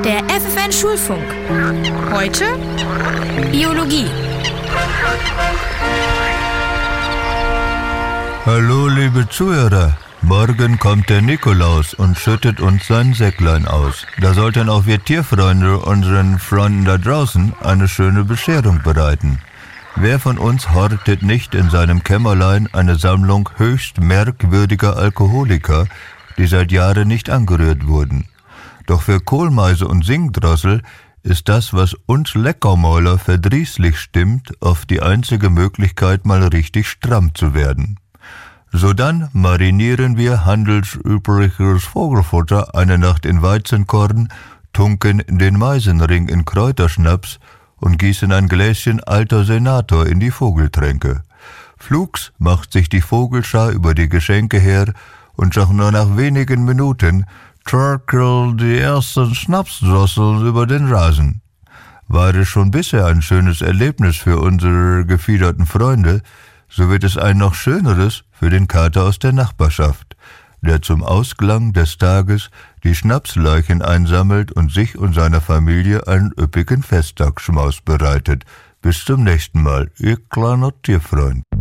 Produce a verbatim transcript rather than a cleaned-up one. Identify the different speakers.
Speaker 1: Der F F N Schulfunk. Heute Biologie.
Speaker 2: Hallo liebe Zuhörer, morgen kommt der Nikolaus und schüttet uns sein Säcklein aus. Da sollten auch wir Tierfreunde unseren Freunden da draußen eine schöne Bescherung bereiten. Wer von uns hortet nicht in seinem Kämmerlein eine Sammlung höchst merkwürdiger Alkoholiker, die seit Jahren nicht angerührt wurden? Doch für Kohlmeise und Singdrossel ist das, was uns Leckermäuler verdrießlich stimmt, oft die einzige Möglichkeit, mal richtig stramm zu werden. Sodann marinieren wir handelsübliches Vogelfutter eine Nacht in Weizenkorn, tunken den Meisenring in Kräuterschnaps und gießen ein Gläschen alter Senator in die Vogeltränke. Flugs macht sich die Vogelschar über die Geschenke her und schon nur nach wenigen Minuten torkeln die ersten Schnapsdrosseln über den Rasen. War es schon bisher ein schönes Erlebnis für unsere gefiederten Freunde, so wird es ein noch schöneres für den Kater aus der Nachbarschaft, der zum Ausklang des Tages die Schnapsleichen einsammelt und sich und seiner Familie einen üppigen Festtagsschmaus bereitet. Bis zum nächsten Mal, Ihr kleiner Tierfreund.